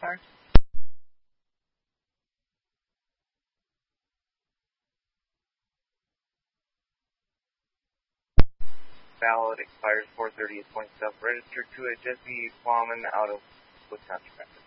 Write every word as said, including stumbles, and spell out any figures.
car. Ballot expires four thirty twenty-seven. Registered to a Jesse Plowman out of Wisconsin.